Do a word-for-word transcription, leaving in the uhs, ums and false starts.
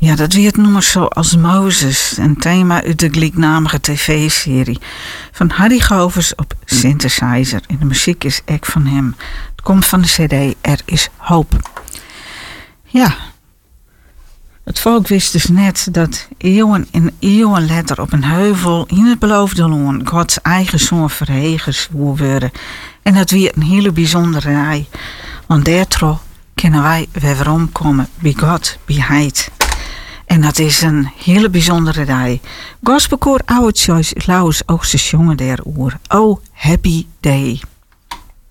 Ja, dat weer het nummer zoals Mozes, een thema uit de gelijknamige tv-serie van Harry Govers op synthesizer. En de muziek is ook van hem. Het komt van de cd Er is hoop. Ja, het volk wist dus net dat eeuwen en eeuwen later op een heuvel in het beloofde land Gods eigen zoon verheven zou worden. En dat weer een hele bijzondere rij. Want daardoor kunnen wij weer omkomen bij God, bij Heid. En dat is een hele bijzondere dag. Gospelkoor Oude Choice Laus ook ze jongen der oer. Oh, happy day.